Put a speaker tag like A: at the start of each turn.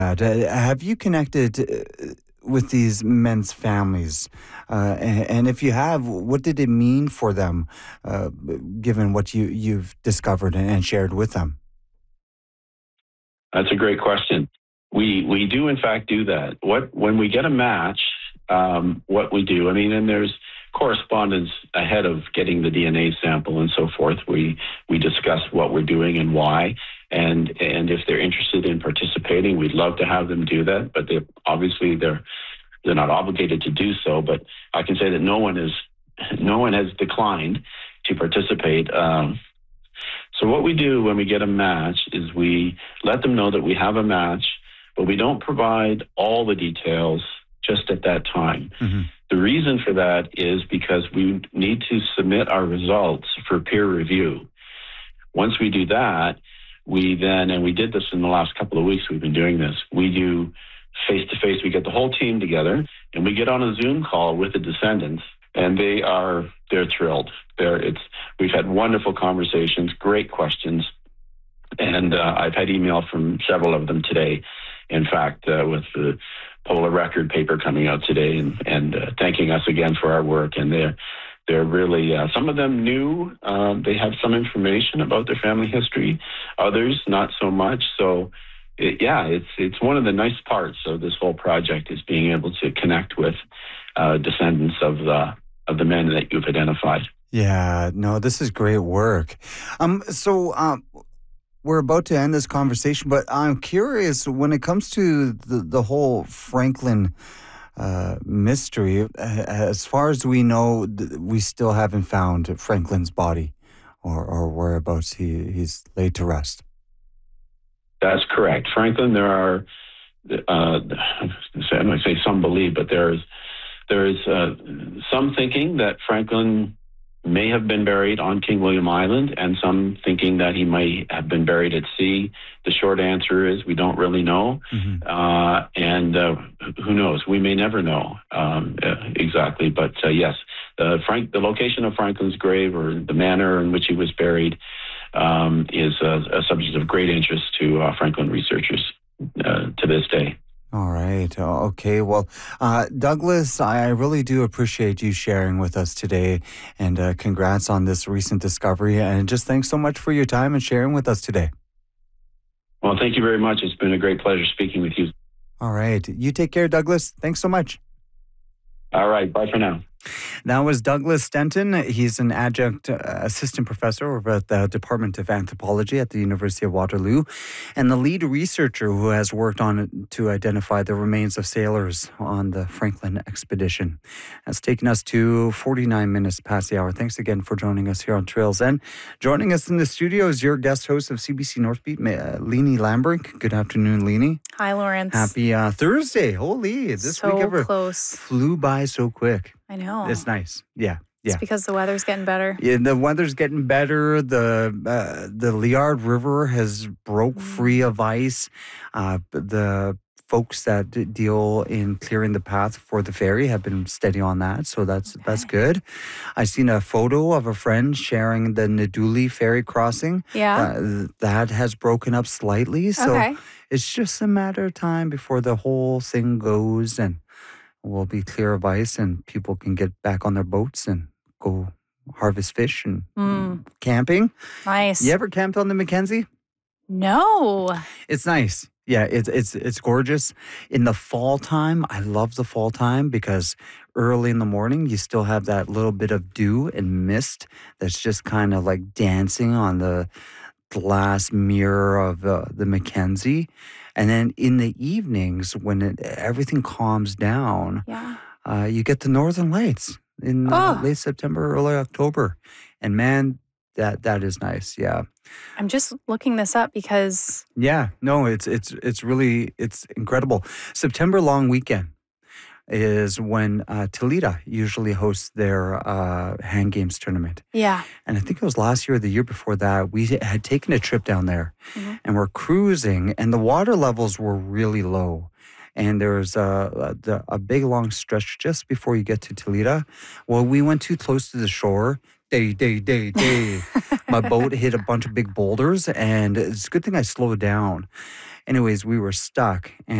A: Have you connected with these men's families? And if you have, what did it mean for them, uh, given what you've discovered and shared with them?
B: That's a great question. We do in fact do that. What when we get a match, what we do, I mean, and there's correspondence ahead of getting the DNA sample and so forth. We discuss what we're doing and why, and if they're interested in participating, we'd love to have them do that. But they're not obligated to do so. But I can say that no one has declined to participate. So what we do when we get a match is we let them know that we have a match, but we don't provide all the details just at that time.
A: Hmm.
B: The reason for that is because we need to submit our results for peer review. Once we do that, and we did this in the last couple of weeks, we've been doing this, we do face to face, we get the whole team together and we get on a Zoom call with the descendants, and they're thrilled. We've had wonderful conversations, great questions, and I've had email from several of them today. In fact, with the Polar Record paper coming out today, and thanking us again for our work, and they're really some of them knew they have some information about their family history, others not so much. So. It's one of the nice parts of this whole project is being able to connect with descendants of the men that you've identified.
A: Yeah, no, this is great work. We're about to end this conversation, but I'm curious when it comes to the whole Franklin mystery. As far as we know, we still haven't found Franklin's body or whereabouts he's laid to rest.
B: That's correct. Franklin, there are, I might say some believe, but there is some thinking that Franklin may have been buried on King William Island, and some thinking that he might have been buried at sea. The short answer is we don't really know.
A: Mm-hmm.
B: And who knows? We may never know exactly. But yes, the location of Franklin's grave, or the manner in which he was buried, is a subject of great interest to Franklin researchers to this day.
A: All right. Okay. Well, Douglas, I really do appreciate you sharing with us today, and congrats on this recent discovery. And just thanks so much for your time and sharing with us today.
B: Well, thank you very much. It's been a great pleasure speaking with you.
A: All right. You take care, Douglas. Thanks so much.
B: All right. Bye for now.
A: That was Douglas Stenton. He's an adjunct assistant professor over at the Department of Anthropology at the University of Waterloo, and the lead researcher who has worked on it to identify the remains of sailors on the Franklin expedition. That's taken us to 49 minutes past the hour. Thanks again for joining us here on Trails End. Joining us in the studio is your guest host of CBC Northbeat, Leanie Lambrink. Good afternoon, Leanie.
C: Hi, Lawrence.
A: Happy Thursday. Holy, this week ever
C: close.
A: Flew by so quick.
C: I know.
A: It's nice. Yeah.
C: It's because the weather's getting better.
A: Yeah, the weather's getting better. The Liard River has broke free of ice. The folks that deal in clearing the path for the ferry have been steady on that, so that's good. I seen a photo of a friend sharing the Naduli ferry crossing.
C: Yeah.
A: That has broken up slightly, so it's just a matter of time before the whole thing goes and will be clear of ice and people can get back on their boats and go harvest fish and camping.
C: Nice.
A: You ever camped on the Mackenzie?
C: No.
A: It's nice. Yeah, it's gorgeous. In the fall time, I love the fall time because early in the morning, you still have that little bit of dew and mist that's just kind of like dancing on the glass mirror of the Mackenzie. And then in the evenings, when everything calms down, you get the Northern Lights in late September, early October. And man, that is nice. Yeah.
C: I'm just looking this up because
A: it's really incredible. September long weekend is when Toledo usually hosts their hand games tournament.
C: Yeah.
A: And I think it was last year or the year before that, we had taken a trip down there and we're cruising, and the water levels were really low. And there was a big long stretch just before you get to Toledo. Well, we went too close to the shore. My boat hit a bunch of big boulders, and it's a good thing I slowed down. Anyways, we were stuck.